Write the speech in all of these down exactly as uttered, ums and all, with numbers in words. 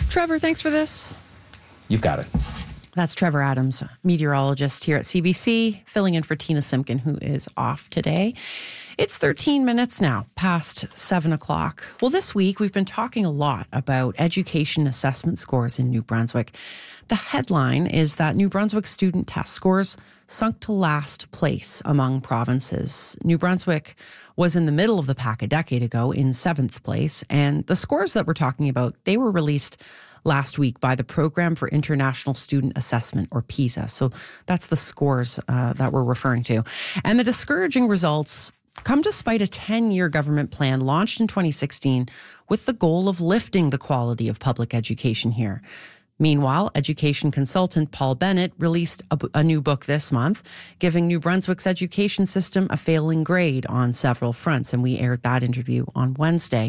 Trevor, thanks for this. You've got it. That's Trevor Adams, meteorologist here at C B C, filling in for Tina Simpkin, who is off today. It's thirteen minutes now, past seven o'clock. Well, this week we've been talking a lot about education assessment scores in New Brunswick. The headline is that New Brunswick student test scores sunk to last place among provinces. New Brunswick was in the middle of the pack a decade ago in seventh place, and the scores that we're talking about, they were released last week by the Program for International Student Assessment, or PISA. So that's the scores uh, that we're referring to. And the discouraging results come despite a ten-year government plan launched in twenty sixteen with the goal of lifting the quality of public education here. Meanwhile, education consultant Paul Bennett released a, a new book this month, giving New Brunswick's education system a failing grade on several fronts, and we aired that interview on Wednesday.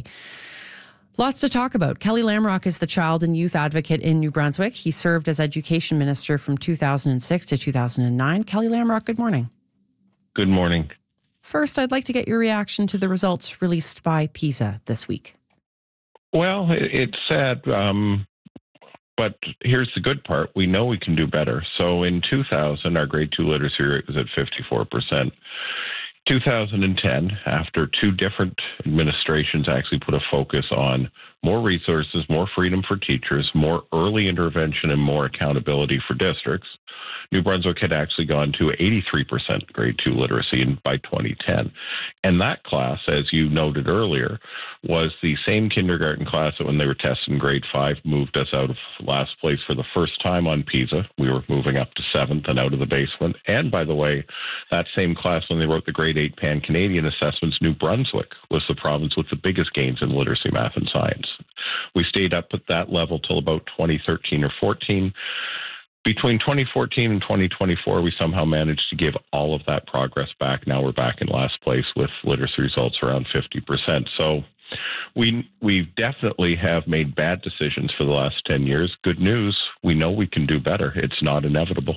Lots to talk about. Kelly Lamrock is the child and youth advocate in New Brunswick. He served as education minister from two thousand six to two thousand nine. Kelly Lamrock, good morning. Good morning. First, I'd like to get your reaction to the results released by PISA this week. Well, it's sad, um, but here's the good part. We know we can do better. So in two thousand, our grade two literacy rate was at fifty-four percent. two thousand ten, after two different administrations actually put a focus on more resources, more freedom for teachers, more early intervention, and more accountability for districts, New Brunswick had actually gone to eighty-three percent grade two literacy in, by twenty ten. And that class, as you noted earlier, was the same kindergarten class that when they were tested in grade five moved us out of last place for the first time on PISA. We were moving up to seventh and out of the basement. And by the way, that same class, when they wrote the grade eight Pan-Canadian assessments, New Brunswick was the province with the biggest gains in literacy, math, and science. We stayed up at that level till about twenty thirteen or fourteen. Between twenty fourteen and twenty twenty-four, we somehow managed to give all of that progress back. Now we're back in last place with literacy results around fifty percent. So we we definitely have made bad decisions for the last ten years. Good news, we know we can do better. It's not inevitable.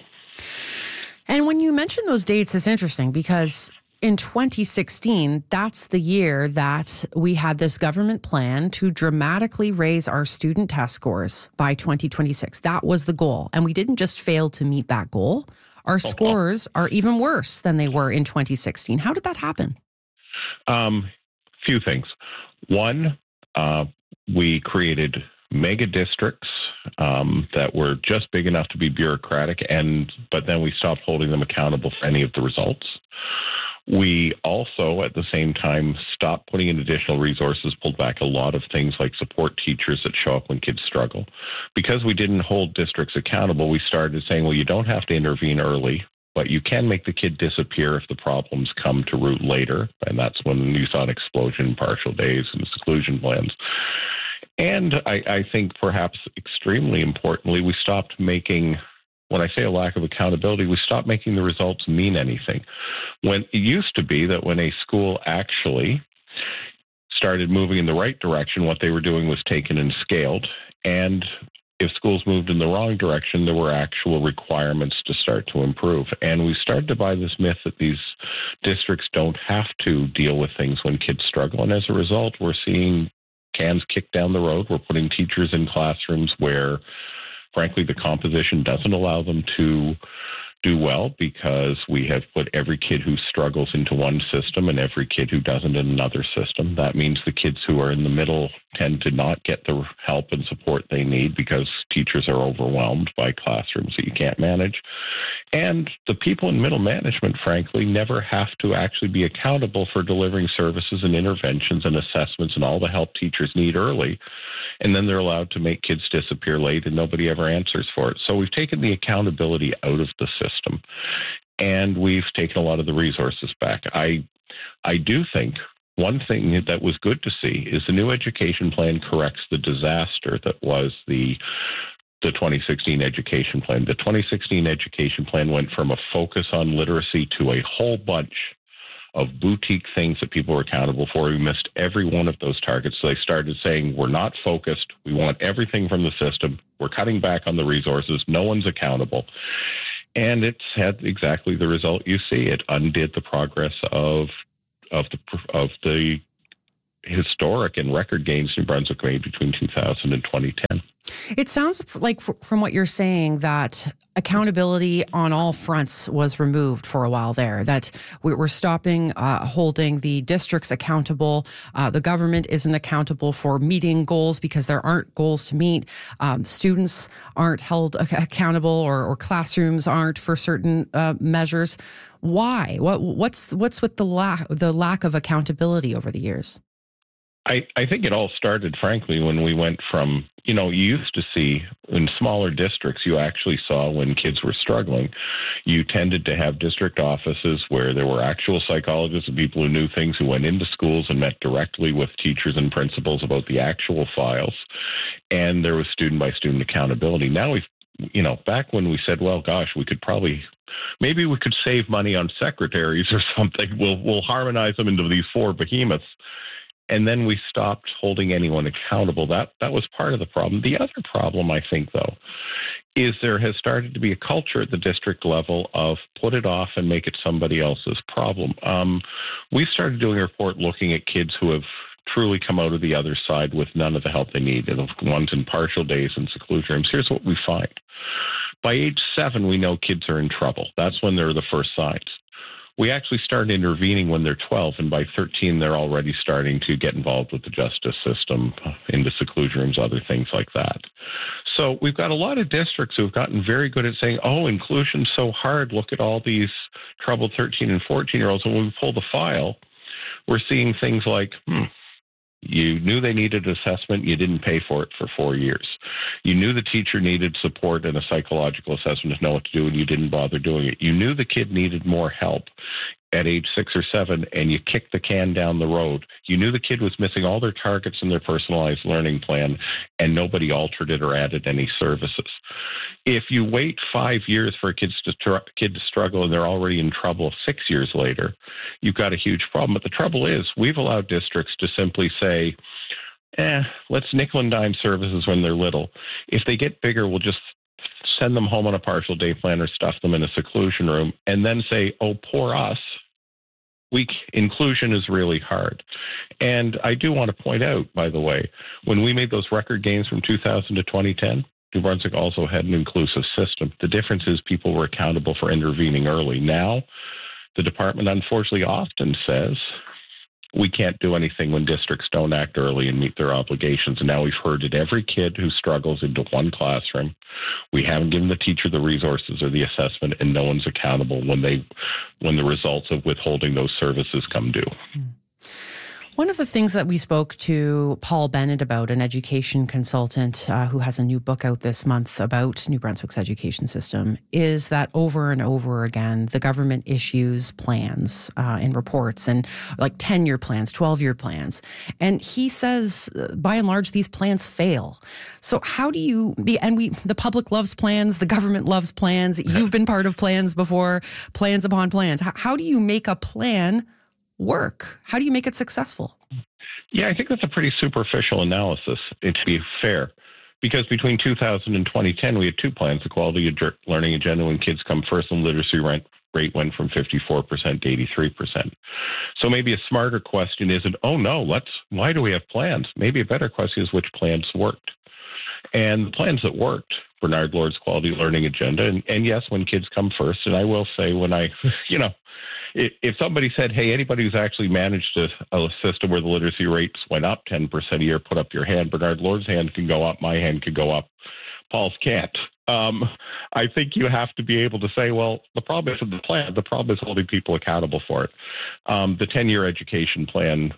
And when you mention those dates, it's interesting because in twenty sixteen, that's the year that we had this government plan to dramatically raise our student test scores by twenty twenty-six. That was the goal. And we didn't just fail to meet that goal. Our okay. scores are even worse than they were in twenty sixteen. How did that happen? Um, few things. One, uh, we created mega districts um, that were just big enough to be bureaucratic, and but then we stopped holding them accountable for any of the results. We also, at the same time, stopped putting in additional resources, pulled back a lot of things like support teachers that show up when kids struggle. Because we didn't hold districts accountable, we started saying, well, you don't have to intervene early, but you can make the kid disappear if the problems come to root later. And that's when you saw an explosion in partial days and exclusion plans. And I, I think perhaps extremely importantly, we stopped making... When I say a lack of accountability, we stopped making the results mean anything. When it used to be that when a school actually started moving in the right direction, what they were doing was taken and scaled. And if schools moved in the wrong direction, there were actual requirements to start to improve. And we started to buy this myth that these districts don't have to deal with things when kids struggle. And as a result, we're seeing cans kicked down the road. We're putting teachers in classrooms where frankly, the composition doesn't allow them to do well because we have put every kid who struggles into one system and every kid who doesn't in another system. That means the kids who are in the middle tend to not get the help and support they need because teachers are overwhelmed by classrooms that you can't manage. And the people in middle management, frankly, never have to actually be accountable for delivering services and interventions and assessments and all the help teachers need early. And then they're allowed to make kids disappear late and nobody ever answers for it. So we've taken the accountability out of the system and we've taken a lot of the resources back. I, I do think one thing that was good to see is the new education plan corrects the disaster that was the the twenty sixteen education plan. The twenty sixteen education plan went from a focus on literacy to a whole bunch of boutique things that people were accountable for. We missed every one of those targets. So they started saying, we're not focused. We want everything from the system. We're cutting back on the resources. No one's accountable. And it's had exactly the result you see. It undid the progress of of the of the historic and record gains New Brunswick made between two thousand and twenty ten. It sounds like from what you're saying that accountability on all fronts was removed for a while there, that we're stopping uh, holding the districts accountable. Uh, the government isn't accountable for meeting goals because there aren't goals to meet. Um, students aren't held accountable or, or classrooms aren't for certain uh, measures. Why? What, what's what's with the lack the lack of accountability over the years? I, I think it all started, frankly, when we went from, you know, you used to see in smaller districts, you actually saw when kids were struggling, you tended to have district offices where there were actual psychologists and people who knew things, who went into schools and met directly with teachers and principals about the actual files. And there was student by student accountability. Now we've, you know, back when we said, well, gosh, we could probably, maybe we could save money on secretaries or something. We'll, we'll harmonize them into these four behemoths. And then we stopped holding anyone accountable. That that was part of the problem. The other problem, I think, though, is there has started to be a culture at the district level of put it off and make it somebody else's problem. Um, we started doing a report looking at kids who have truly come out of the other side with none of the help they need, and the ones in partial days and seclusion rooms. Here's what we find. By age seven, we know kids are in trouble. That's when there are the first signs. We actually start intervening when they're twelve, and by thirteen, they're already starting to get involved with the justice system, into seclusion rooms, other things like that. So we've got a lot of districts who've gotten very good at saying, oh, inclusion's so hard. Look at all these troubled thirteen and fourteen-year-olds. And when we pull the file, we're seeing things like, hmm, you knew they needed assessment, you didn't pay for it for four years. You knew the teacher needed support and a psychological assessment to know what to do, and you didn't bother doing it. You knew the kid needed more help at age six or seven, and you kicked the can down the road. You knew the kid was missing all their targets in their personalized learning plan, and nobody altered it or added any services. If you wait five years for a kid to, tr- kid to struggle and they're already in trouble six years later, you've got a huge problem. But the trouble is, we've allowed districts to simply say, eh, let's nickel and dime services when they're little. If they get bigger, we'll just send them home on a partial day plan or stuff them in a seclusion room, and then say, oh, poor us. Weak inclusion is really hard. And I do want to point out, by the way, when we made those record gains from two thousand to twenty ten, New Brunswick also had an inclusive system. The difference is people were accountable for intervening early. Now, the department unfortunately often says, we can't do anything when districts don't act early and meet their obligations. And now we've herded every kid who struggles into one classroom. We haven't given the teacher the resources or the assessment, and no one's accountable when they, when the results of withholding those services come due. Mm. One of the things that we spoke to Paul Bennett about, an education consultant uh, who has a new book out this month about New Brunswick's education system, is that over and over again, the government issues plans uh, and reports, and like ten-year plans, twelve-year plans. And he says, uh, by and large, these plans fail. So how do you be, and we, the public loves plans, the government loves plans, you've been part of plans before, plans upon plans. How, how do you make a plan work? How do you make it successful? Yeah, I think that's a pretty superficial analysis, to be fair, because between two thousand and twenty ten, we had two plans, the Quality Learning Agenda when Kids Come First, and literacy rate went from fifty-four percent to eighty-three percent. So maybe a smarter question isn't, oh no, let's, why do we have plans? Maybe a better question is which plans worked. And the plans that worked, Bernard Lord's Quality Learning Agenda, and, and yes, when Kids Come First, and I will say when I, you know, if somebody said, hey, anybody who's actually managed a, a system where the literacy rates went up ten percent a year, put up your hand. Bernard Lord's hand can go up. My hand can go up. Paul's can't. Um, I think you have to be able to say, well, the problem isn't the plan. The problem is holding people accountable for it. Um, the ten-year education plan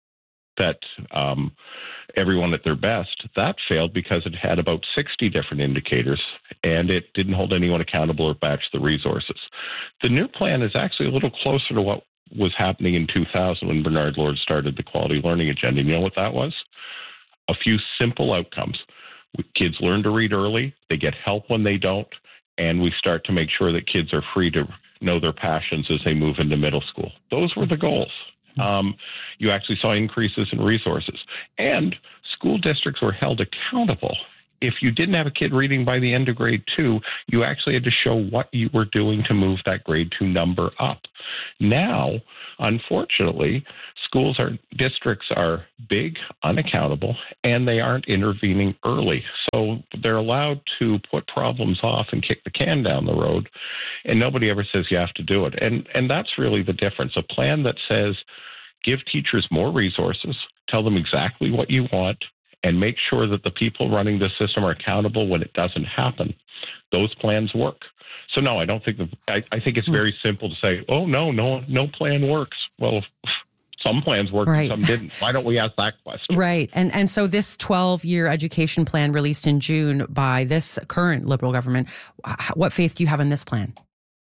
that um, everyone at their best, that failed because it had about sixty different indicators, and it didn't hold anyone accountable or batch the resources. The new plan is actually a little closer to what was happening in two thousand when Bernard Lord started the Quality Learning Agenda. You know what that was? A few simple outcomes. Kids learn to read early, they get help when they don't, and we start to make sure that kids are free to know their passions as they move into middle school. Those were the goals. Um, you actually saw increases in resources, and school districts were held accountable. If you didn't have a kid reading by the end of grade two, you actually had to show what you were doing to move that grade two number up. Now, unfortunately, schools are districts are big, unaccountable, and they aren't intervening early. So they're allowed to put problems off and kick the can down the road, and nobody ever says you have to do it. And and that's really the difference. A plan that says give teachers more resources, tell them exactly what you want, and make sure that the people running the system are accountable when it doesn't happen. Those plans work. So no, I don't think, the, I, I think it's very simple to say, oh, no, no, no plan works. Well, some plans worked right. and some didn't. Why don't we ask that question? Right. And and so this twelve-year education plan released in June by this current Liberal government, what faith do you have in this plan?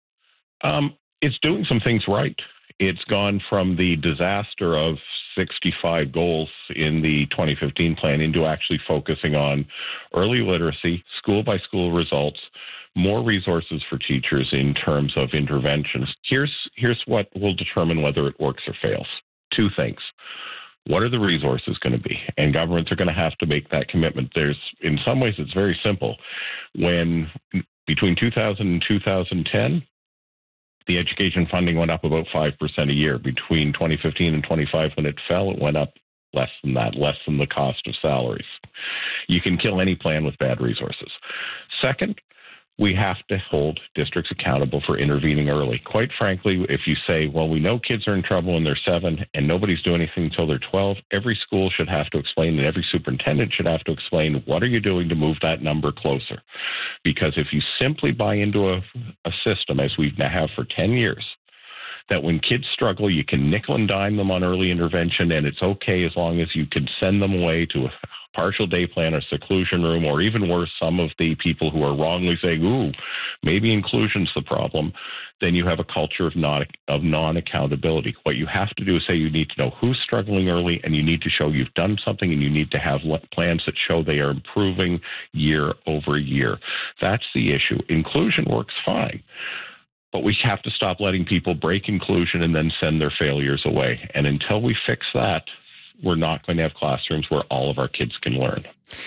Um, it's doing some things right. It's gone from the disaster of sixty-five goals in the twenty fifteen plan into actually focusing on early literacy, school-by-school results, more resources for teachers in terms of interventions. Here's, here's what will determine whether it works or fails. Two things. What are the resources going to be? And governments are going to have to make that commitment. There's, in some ways, it's very simple. When between two thousand and two thousand ten, the education funding went up about five percent a year. Between twenty fifteen and twenty-five, when it fell, it went up less than that, less than the cost of salaries. You can kill any plan with bad resources. Second, we have to hold districts accountable for intervening early. Quite frankly, if you say, well, we know kids are in trouble when they're seven and nobody's doing anything until they're twelve, every school should have to explain and every superintendent should have to explain what are you doing to move that number closer. Because if you simply buy into a, a system, as we now have for ten years, that when kids struggle, you can nickel and dime them on early intervention, and it's okay as long as you can send them away to a partial day plan or seclusion room, or even worse, some of the people who are wrongly saying, ooh, maybe inclusion's the problem, then you have a culture of non of non-accountability. What you have to do is say you need to know who's struggling early, and you need to show you've done something, and you need to have plans that show they are improving year over year. That's the issue. Inclusion works fine. But we have to stop letting people break inclusion and then send their failures away. And until we fix that, we're not going to have classrooms where all of our kids can learn.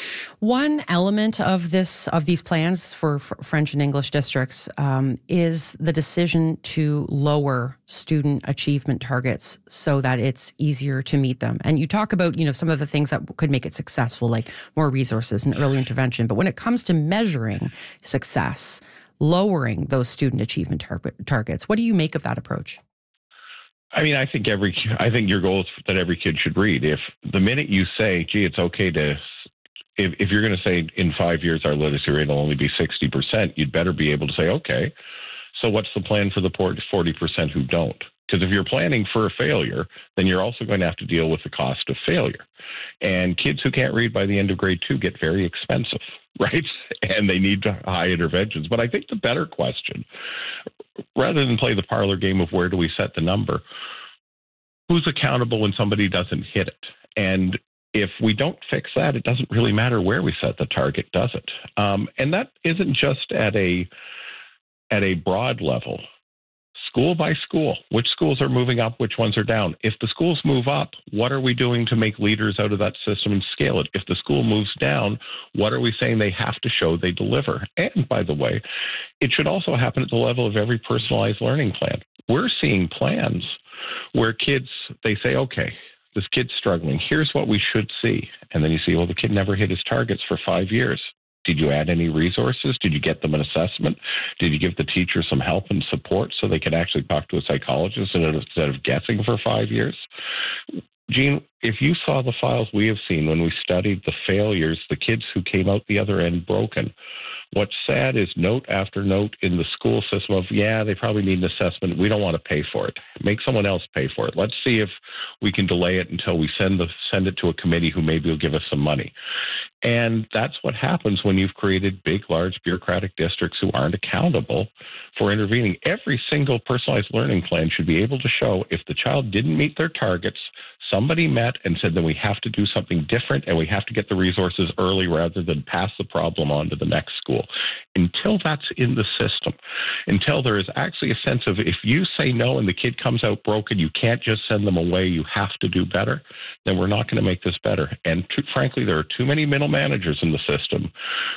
One element of this, of these plans for French and English districts, um, is the decision to lower student achievement targets so that it's easier to meet them. And you talk about, you know, some of the things that could make it successful, like more resources and early intervention. But when it comes to measuring success, lowering those student achievement tar- targets, what do you make of that approach? I mean, I think every, I think your goal is that every kid should read. If the minute you say, gee, it's okay to, if, if you're going to say in five years our literacy rate will only be sixty percent, you'd better be able to say, okay, so what's the plan for the forty percent who don't? Because if you're planning for a failure, then you're also going to have to deal with the cost of failure. And kids who can't read by the end of grade two get very expensive, right? And they need high interventions. But I think the better question, rather than play the parlor game of where do we set the number, who's accountable when somebody doesn't hit it? And if we don't fix that, it doesn't really matter where we set the target, does it? Um, and that isn't just at a at a broad level. School by school, which schools are moving up, which ones are down? If the schools move up, what are we doing to make leaders out of that system and scale it? If the school moves down, what are we saying they have to show they deliver? And by the way, it should also happen at the level of every personalized learning plan. We're seeing plans where kids, they say, okay, this kid's struggling. Here's what we should see. And then you see, well, the kid never hit his targets for five years. Did you add any resources? Did you get them an assessment? Did you give the teacher some help and support so they could actually talk to a psychologist instead of guessing for five years? Jean, if you saw the files we have seen when we studied the failures, the kids who came out the other end broken, what's sad is note after note in the school system of, yeah, they probably need an assessment. We don't want to pay for it. Make someone else pay for it. Let's see if we can delay it until we send the send it to a committee who maybe will give us some money. And that's what happens when you've created big, large bureaucratic districts who aren't accountable for intervening. Every single personalized learning plan should be able to show if the child didn't meet their targets, somebody met and said that we have to do something different and we have to get the resources early rather than pass the problem on to the next school. Until that's in the system, until there is actually a sense of if you say no and the kid comes out broken, you can't just send them away, you have to do better, then we're not going to make this better. And to, frankly, there are too many middle managers in the system saying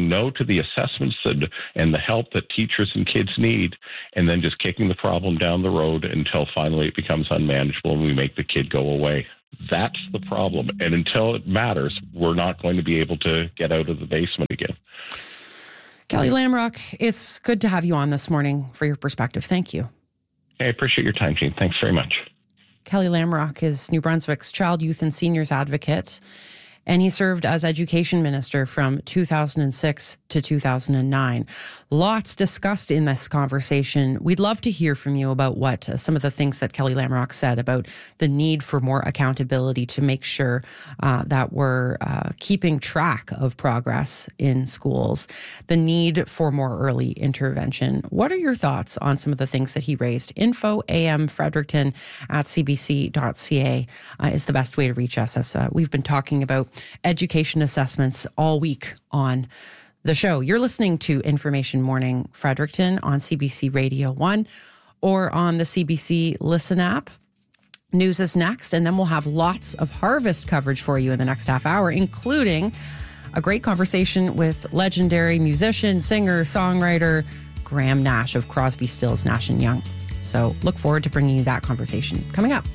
saying no to the assessments and, and the help that teachers and kids need, and then just kicking the problem down the road until finally it becomes unmanageable and we make the kid go away. That's the problem. And until it matters, we're not going to be able to get out of the basement again. Kelly Lamrock, it's good to have you on this morning for your perspective. Thank you. I appreciate your time, Jean. Thanks very much. Kelly Lamrock is New Brunswick's child, youth, and seniors advocate, and he served as education minister from two thousand six to two thousand nine. Lots discussed in this conversation. We'd love to hear from you about what uh, some of the things that Kelly Lamrock said about the need for more accountability to make sure uh, that we're uh, keeping track of progress in schools, the need for more early intervention. What are your thoughts on some of the things that he raised? Info A M Fredericton at c b c dot c a uh, is the best way to reach us, as uh, we've been talking about education assessments all week on the show. You're listening to Information Morning Fredericton on C B C Radio one or on the C B C Listen app. News is next, and then we'll have lots of harvest coverage for you in the next half hour, including a great conversation with legendary musician, singer, songwriter Graham Nash of Crosby, Stills, Nash and Young. So look forward to bringing you that conversation coming up.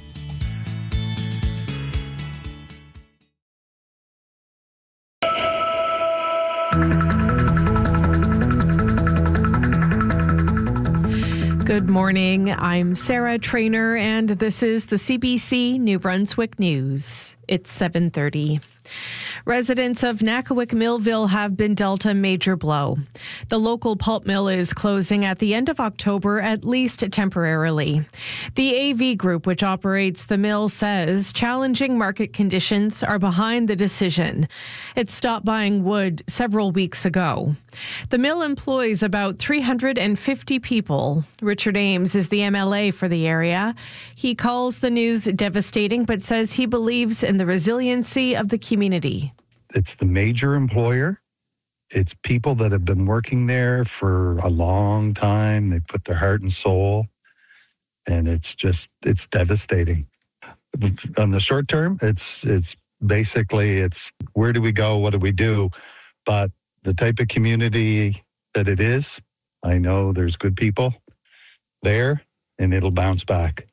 Good morning. I'm Sarah Trainer, and this is the C B C New Brunswick News. It's seven thirty. Residents of Nakawick Millville have been dealt a major blow. The local pulp mill is closing at the end of October, at least temporarily. The A V Group, which operates the mill, says challenging market conditions are behind the decision. It stopped buying wood several weeks ago. The mill employs about three hundred fifty people. Richard Ames is the M L A for the area. He calls the news devastating, but says he believes in the resiliency of the community. It's the major employer. It's people that have been working there for a long time. They put their heart and soul, and it's just, it's devastating. On the short term, it's it's basically, it's where do we go? What do we do? But the type of community that it is, I know there's good people there, and it'll bounce back.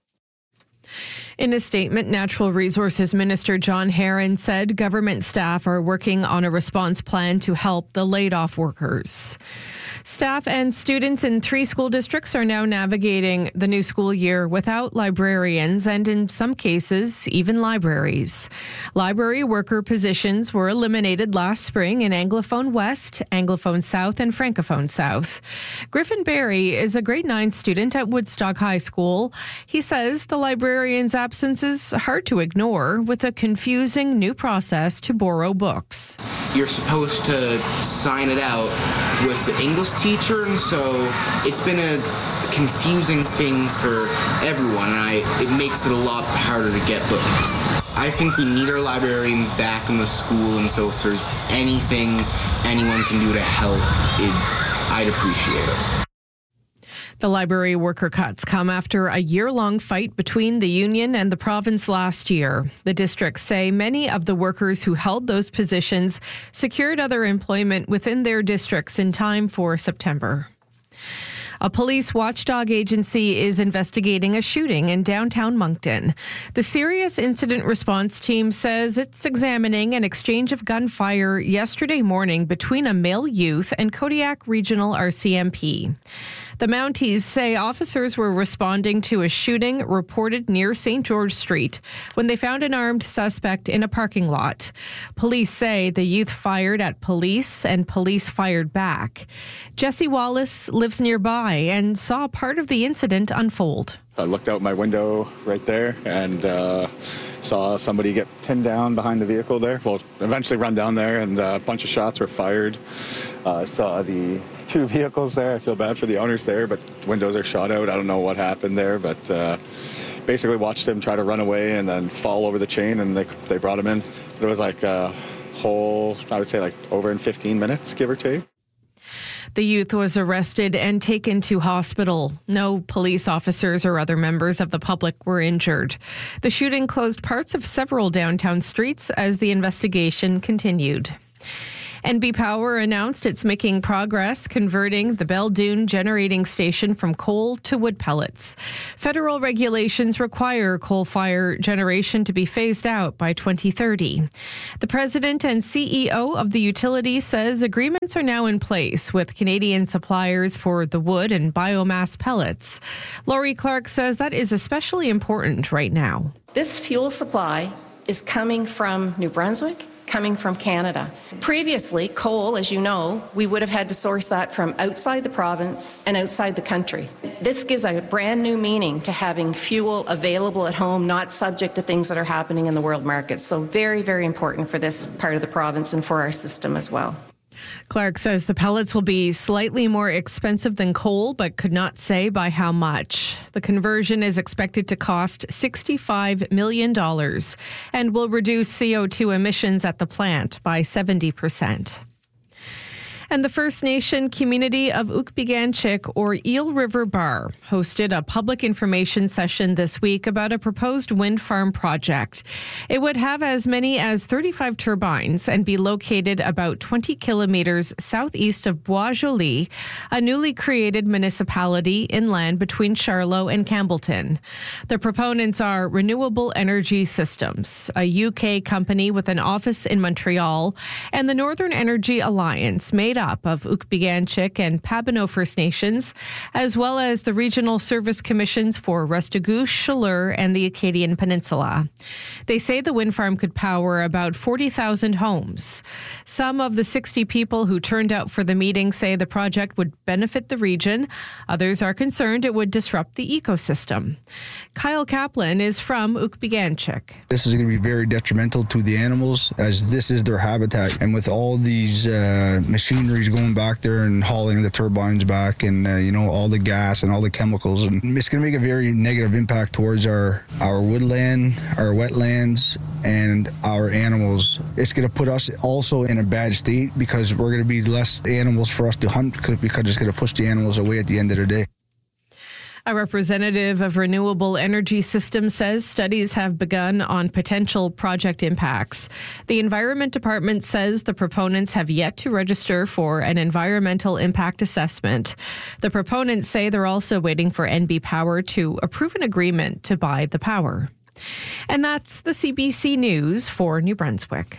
In a statement, Natural Resources Minister John Herron said government staff are working on a response plan to help the laid-off workers. Staff and students in three school districts are now navigating the new school year without librarians and, in some cases, even libraries. Library worker positions were eliminated last spring in Anglophone West, Anglophone South, and Francophone South. Griffin Berry is a grade nine student at Woodstock High School. He says the librarian's absence is hard to ignore with a confusing new process to borrow books. You're supposed to sign it out with the English teacher, and so it's been a confusing thing for everyone, and I, it makes it a lot harder to get books. I think we need our librarians back in the school, and so if there's anything anyone can do to help, it, I'd appreciate it. The library worker cuts come after a year-long fight between the union and the province last year. The districts say many of the workers who held those positions secured other employment within their districts in time for September. A police watchdog agency is investigating a shooting in downtown Moncton. The Serious Incident Response Team says it's examining an exchange of gunfire yesterday morning between a male youth and Kodiak Regional R C M P. The Mounties say officers were responding to a shooting reported near Saint George Street when they found an armed suspect in a parking lot. Police say the youth fired at police and police fired back. Jesse Wallace lives nearby and saw part of the incident unfold. I looked out my window right there and uh, saw somebody get pinned down behind the vehicle there. Well, eventually run down there, and a bunch of shots were fired. I uh, saw the two vehicles there. I feel bad for the owners there, but windows are shot out. I don't know what happened there, but uh, basically watched him try to run away and then fall over the chain, and they they brought him in. It was like a whole, I would say like over in fifteen minutes, give or take. The youth was arrested and taken to hospital. No police officers or other members of the public were injured. The shooting closed parts of several downtown streets as the investigation continued. N B Power announced it's making progress converting the Belledune generating station from coal to wood pellets. Federal regulations require coal-fired generation to be phased out by twenty thirty. The president and C E O of the utility says agreements are now in place with Canadian suppliers for the wood and biomass pellets. Laurie Clark says that is especially important right now. This fuel supply is coming from New Brunswick, coming from Canada. Previously, coal, as you know, we would have had to source that from outside the province and outside the country. This gives a brand new meaning to having fuel available at home, not subject to things that are happening in the world market. So very, very important for this part of the province and for our system as well. Clark says the pellets will be slightly more expensive than coal, but could not say by how much. The conversion is expected to cost sixty-five million dollars and will reduce C O two emissions at the plant by seventy percent. And the First Nation community of Ukpiganchik, or Eel River Bar, hosted a public information session this week about a proposed wind farm project. It would have as many as thirty-five turbines and be located about twenty kilometers southeast of Bois-Joli, a newly created municipality inland between Charlotte and Campbellton. The proponents are Renewable Energy Systems, a U K company with an office in Montreal, and the Northern Energy Alliance, made up of Ukpiganchik and Pabineau First Nations, as well as the regional service commissions for Restigouche, Chaleur, and the Acadian Peninsula. They say the wind farm could power about forty thousand homes. Some of the sixty people who turned out for the meeting say the project would benefit the region. Others are concerned it would disrupt the ecosystem. Kyle Kaplan is from Ukpiganchik. This is going to be very detrimental to the animals, as this is their habitat. And with all these uh, machineries going back there and hauling the turbines back, and uh, you know, all the gas and all the chemicals, and it's going to make a very negative impact towards our our woodland, our wetlands, and our animals. It's going to put us also in a bad state because we're going to be less animals for us to hunt, because it's going to push the animals away at the end of the day. A representative of Renewable Energy Systems says studies have begun on potential project impacts. The Environment Department says the proponents have yet to register for an environmental impact assessment. The proponents say they're also waiting for N B Power to approve an agreement to buy the power. And that's the C B C News for New Brunswick.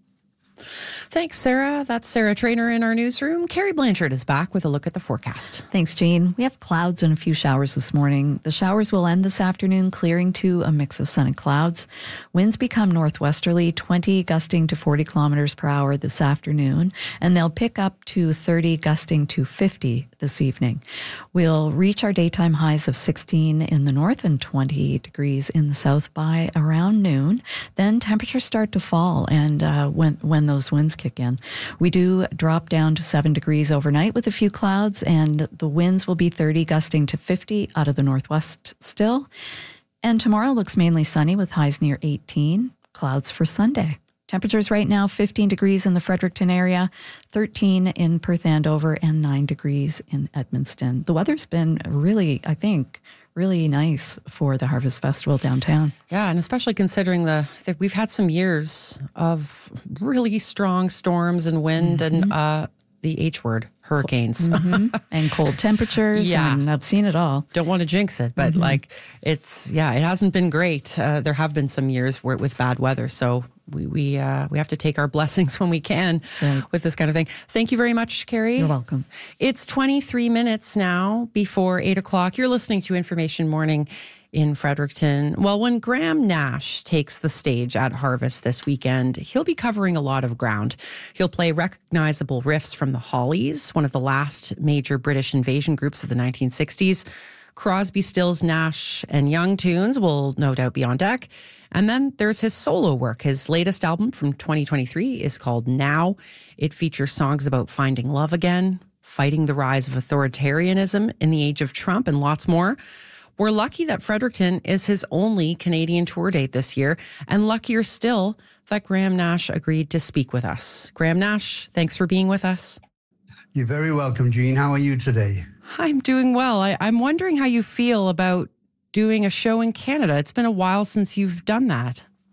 Thanks, Sarah. That's Sarah Trainer in our newsroom. Carrie Blanchard is back with a look at the forecast. Thanks, Jean. We have clouds and a few showers this morning. The showers will end this afternoon, clearing to a mix of sun and clouds. Winds become northwesterly, twenty gusting to forty kilometers per hour this afternoon, and they'll pick up to thirty gusting to fifty this evening. We'll reach our daytime highs of sixteen in the north and twenty degrees in the south by around noon. Then temperatures start to fall, and uh, when when those winds kick in, we do drop down to seven degrees overnight with a few clouds, and the winds will be thirty gusting to fifty out of the northwest still. And tomorrow looks mainly sunny with highs near eighteen. Clouds for Sunday. Temperatures right now, fifteen degrees in the Fredericton area, thirteen in Perth Andover, and nine degrees in Edmundston. The weather's been really, I think, really nice for the Harvest Festival downtown. Yeah, and especially considering the that we've had some years of really strong storms and wind mm-hmm. and uh, the H word, hurricanes. Mm-hmm. And cold temperatures. Yeah. And I've seen it all. Don't want to jinx it, but mm-hmm. like it's, yeah, it hasn't been great. Uh, there have been some years where with bad weather. So we we uh, we have to take our blessings when we can right. with this kind of thing. Thank you very much, Carrie. You're welcome. It's twenty-three minutes now before eight o'clock. You're listening to Information Morning in Fredericton. Well, when Graham Nash takes the stage at Harvest this weekend, he'll be covering a lot of ground. He'll play recognizable riffs from the Hollies, one of the last major British invasion groups of the nineteen sixties. Crosby, Stills, Nash, and Young tunes will no doubt be on deck. And then there's his solo work. His latest album from twenty twenty-three is called Now. It features songs about finding love again, fighting the rise of authoritarianism in the age of Trump, and lots more. We're lucky that Fredericton is his only Canadian tour date this year, and luckier still that Graham Nash agreed to speak with us. Graham Nash, thanks for being with us. You're very welcome, Jean. How are you today? I'm doing well. I, I'm wondering how you feel about doing a show in Canada. It's been a while since you've done that.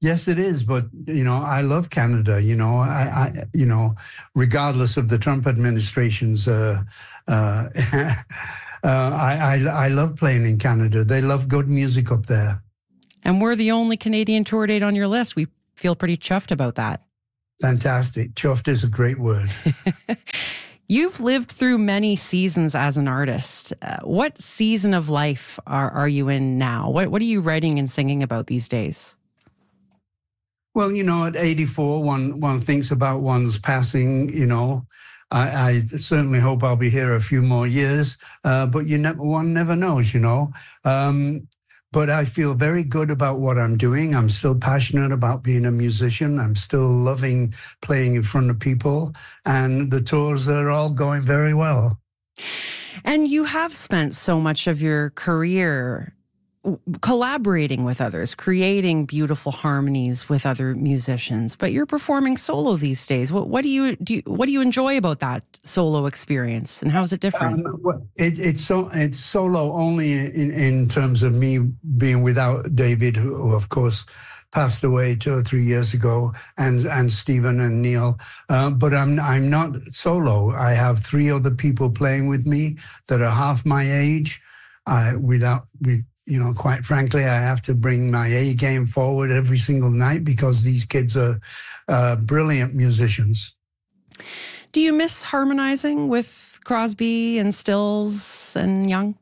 Yes, it is. But, you know, I love Canada, you know, I, I you know, regardless of the Trump administration's, uh, uh, uh, I, I, I love playing in Canada. They love good music up there. And we're the only Canadian tour date on your list. We feel pretty chuffed about that. Fantastic. Chuffed is a great word. You've lived through many seasons as an artist. Uh, what season of life are, are you in now? What, what are you writing and singing about these days? Well, you know, at eighty-four, one one thinks about one's passing, you know. I, I certainly hope I'll be here a few more years, uh, but you never, one never knows, you know. Um, but I feel very good about what I'm doing. I'm still passionate about being a musician. I'm still loving playing in front of people, and the tours are all going very well. And you have spent so much of your career collaborating with others, creating beautiful harmonies with other musicians, but you're performing solo these days. What, what do you do? You, what do you enjoy about that solo experience, and how is it different? Um, well, it, it's so it's solo only in, in terms of me being without David, who, who of course passed away two or three years ago, and and Stephen and Neil. Uh, but I'm I'm not solo. I have three other people playing with me that are half my age. I without we. You know, quite frankly, I have to bring my A game forward every single night because these kids are uh, brilliant musicians. Do you miss harmonizing with Crosby and Stills and Young?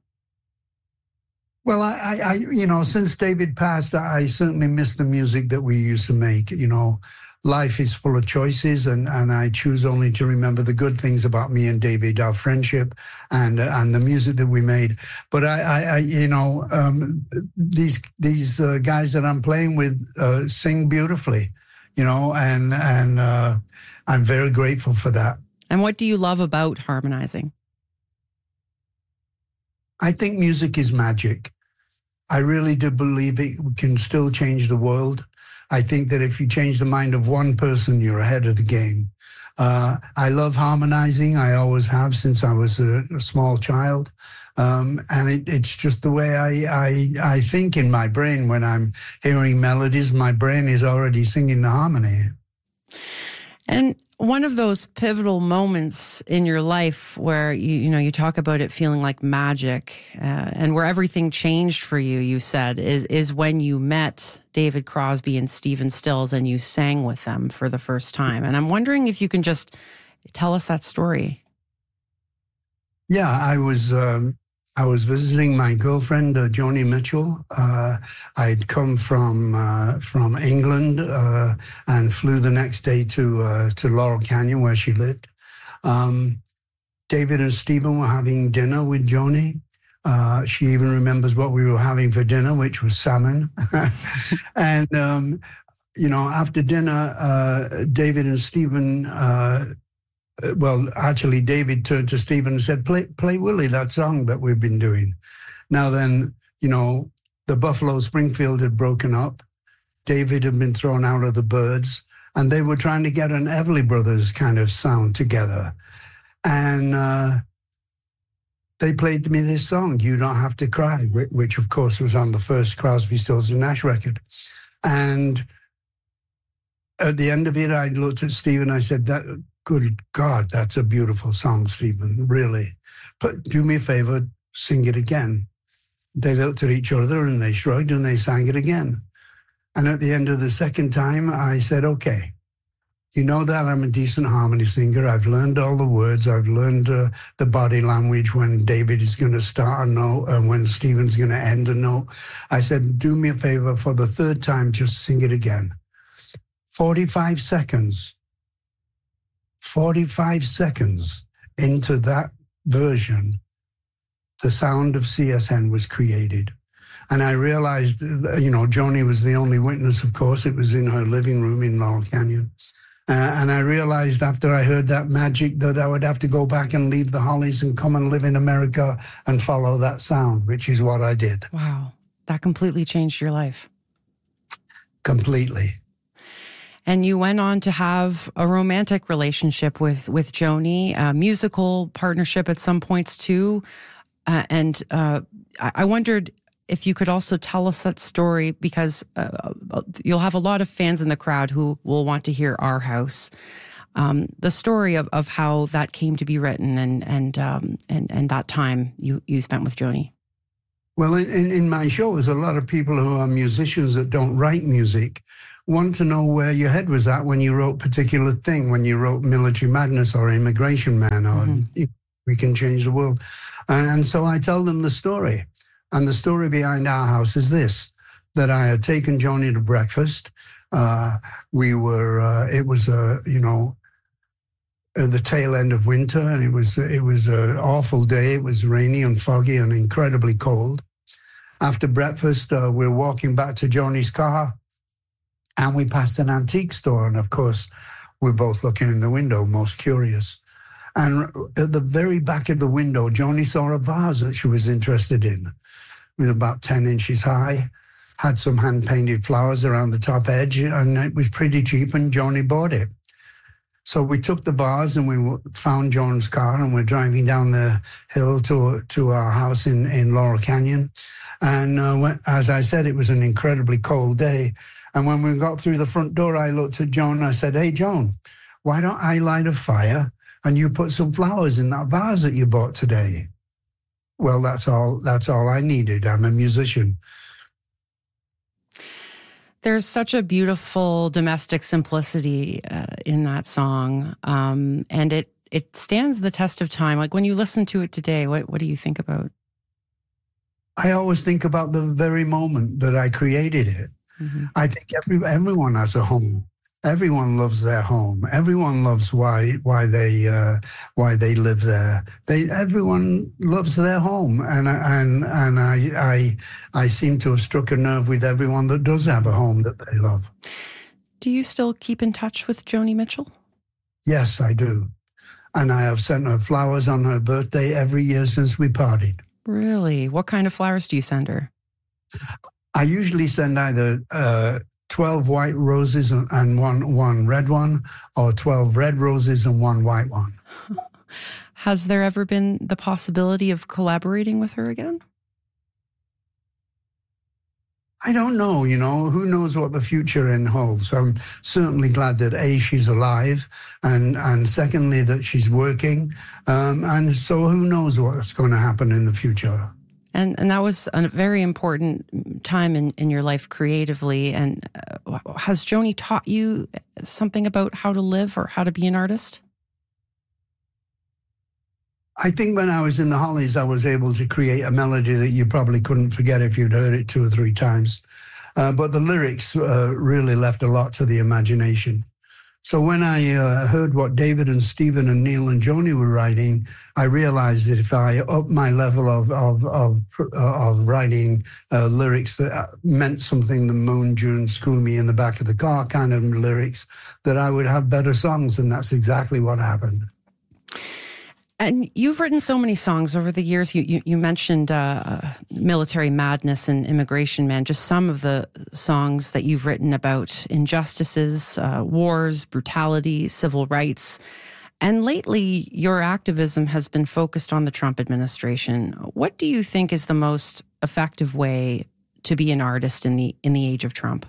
Well, I, I, you know, since David passed, I certainly miss the music that we used to make. You know, life is full of choices, and, and I choose only to remember the good things about me and David, our friendship, and uh, and the music that we made. But I, I, I you know, um, these these uh, guys that I'm playing with uh, sing beautifully, you know, and and uh, I'm very grateful for that. And what do you love about harmonizing? I think music is magic. I really do believe it can still change the world. I think that if you change the mind of one person, you're ahead of the game. Uh, I love harmonizing. I always have since I was a, a small child. Um, and it, it's just the way I, I, I think in my brain. When I'm hearing melodies, my brain is already singing the harmony. And one of those pivotal moments in your life where you you know you talk about it feeling like magic, uh, and where everything changed for you, you said, is is when you met David Crosby and Stephen Stills and you sang with them for the first time. And I'm wondering if you can just tell us that story. Yeah, I was um, I was visiting my girlfriend, uh, Joni Mitchell. Uh, I'd come from uh, from England uh, and flew the next day to uh, to Laurel Canyon, where she lived. Um, David and Stephen were having dinner with Joni. Uh, she even remembers what we were having for dinner, which was salmon. and, um, you know, after dinner, uh, David and Stephen... Uh, Well, actually, David turned to Stephen and said, play, play Willie, that song that we've been doing. Now then, you know, the Buffalo Springfield had broken up. David had been thrown out of the Byrds, and they were trying to get an Everly Brothers kind of sound together. And uh, they played me this song, You Don't Have to Cry, which, of course, was on the first Crosby, Stills and Nash record. And at the end of it, I looked at Stephen and I said, that... Good God, that's a beautiful song, Stephen, really. But do me a favor, sing it again. They looked at each other and they shrugged and they sang it again. And at the end of the second time, I said, okay, you know that I'm a decent harmony singer. I've learned all the words. I've learned uh, the body language when David is going to start a note and when Stephen's going to end a note. I said, do me a favor, for the third time, just sing it again. forty-five seconds. forty-five seconds into that version, the sound of C S N was created. And I realized, you know, Joni was the only witness, of course. It was in her living room in Laurel Canyon. Uh, and I realized after I heard that magic that I would have to go back and leave the Hollies and come and live in America and follow that sound, which is what I did. Wow. That completely changed your life. Completely. And you went on to have a romantic relationship with, with Joni, a musical partnership at some points too. Uh, and uh, I wondered, if you could also tell us that story, because uh, you'll have a lot of fans in the crowd who will want to hear Our House. Um, the story of, of how that came to be written and and um, and and that time you, you spent with Joni. Well, in, in my shows, a lot of people who are musicians that don't write music want to know where your head was at when you wrote particular thing, when you wrote Military Madness or Immigration Man or mm-hmm. We Can Change the World. And so I tell them the story. And the story behind Our House is this, that I had taken Joni to breakfast. Uh, we were, uh, it was, a you know, at the tail end of winter, and it was, it was an awful day. It was rainy and foggy and incredibly cold. After breakfast, uh, we're walking back to Joni's car, and we passed an antique store. And of course, we're both looking in the window, most curious. And at the very back of the window, Joni saw a vase that she was interested in. It was about ten inches high, had some hand-painted flowers around the top edge, and it was pretty cheap, and Joni bought it. So we took the vase and we found John's car, and we're driving down the hill to to our house in, in Laurel Canyon. And uh, when, as I said, it was an incredibly cold day. And when we got through the front door, I looked at Joan and I said, "Hey, Joan, why don't I light a fire and you put some flowers in that vase that you bought today?" Well, that's all, that's all I needed. I'm a musician. There's such a beautiful domestic simplicity uh, in that song, um, and it it stands the test of time. Like when you listen to it today, what what do you think about? I always think about the very moment that I created it. Mm-hmm. I think every everyone has a home. Everyone loves their home. Everyone loves why why they uh, why they live there. They everyone loves their home, and and and I I I seem to have struck a nerve with everyone that does have a home that they love. Do you still keep in touch with Joni Mitchell? Yes, I do, and I have sent her flowers on her birthday every year since we parted. Really? What kind of flowers do you send her? I usually send either Uh, twelve white roses and one one red one, or twelve red roses and one white one. Has there ever been the possibility of collaborating with her again? I don't know, you know, who knows what the future in holds. I'm certainly glad that A, she's alive, and, and secondly, that she's working. Um, and so who knows what's going to happen in the future. And and that was a very important time in, in your life creatively. And uh, has Joni taught you something about how to live or how to be an artist? I think when I was in the Hollies, I was able to create a melody that you probably couldn't forget if you'd heard it two or three times. Uh, but the lyrics uh, really left a lot to the imagination. So when I uh, heard what David and Stephen and Neil and Joni were writing, I realized that if I upped my level of of of, uh, of writing uh, lyrics that meant something, the moon, June, screw me in the back of the car kind of lyrics, that I would have better songs, and that's exactly what happened. And you've written so many songs over the years. You you, you mentioned uh, Military Madness and Immigration Man, just some of the songs that you've written about injustices, uh, wars, brutality, civil rights. And lately, your activism has been focused on the Trump administration. What do you think is the most effective way to be an artist in the in the age of Trump?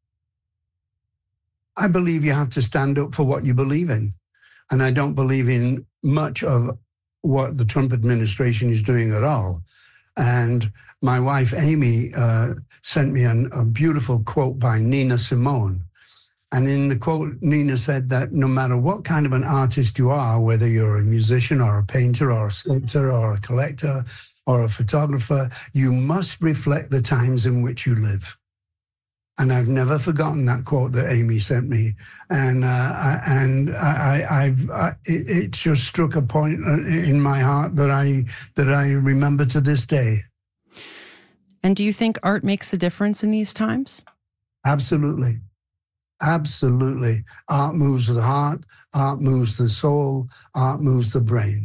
I believe you have to stand up for what you believe in. And I don't believe in much of what the Trump administration is doing at all. And my wife, Amy, uh, sent me an, a beautiful quote by Nina Simone. And in the quote, Nina said that no matter what kind of an artist you are, whether you're a musician or a painter or a sculptor or a collector or a photographer, you must reflect the times in which you live. And I've never forgotten that quote that Amy sent me, and uh, I, and I, I've I, it, it just struck a point in my heart that I that I remember to this day. And do you think art makes a difference in these times? Absolutely, absolutely. Art moves the heart. Art moves the soul. Art moves the brain.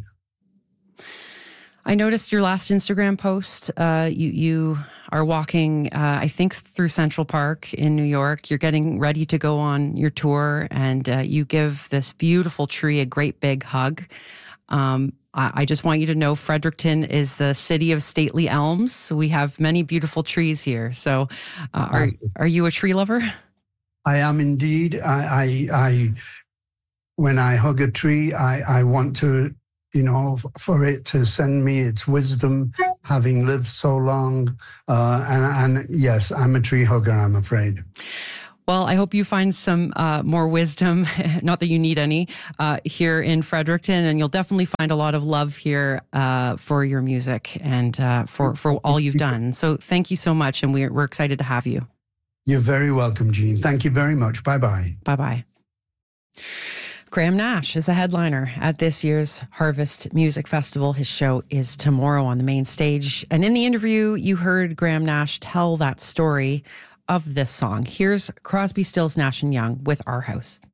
I noticed your last Instagram post. Uh, you you. are walking, uh, I think, through Central Park in New York. You're getting ready to go on your tour, and uh, you give this beautiful tree a great big hug. Um, I, I just want you to know Fredericton is the city of stately elms. We have many beautiful trees here. So uh, are, are you a tree lover? I am indeed. I, I, I when I hug a tree, I, I want to, you know, for it to send me its wisdom, having lived so long. Uh, and, and yes, I'm a tree hugger, I'm afraid. Well, I hope you find some uh, more wisdom, not that you need any, uh, here in Fredericton. And you'll definitely find a lot of love here uh, for your music and uh, for, for all you've done. So thank you so much. And we're, we're excited to have you. You're very welcome, Jean. Thank you very much. Bye-bye. Bye-bye. Graham Nash is a headliner at this year's Harvest Music Festival. His show is tomorrow on the main stage. And in the interview, you heard Graham Nash tell that story of this song. Here's Crosby, Stills, Nash and Young with Our House.